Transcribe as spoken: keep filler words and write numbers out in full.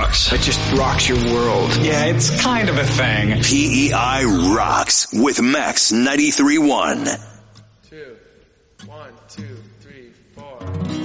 rocks. It just rocks your world. Yeah, it's kind of a thing. P E I Rocks with Max ninety-three point one. Two, one, two, three, four.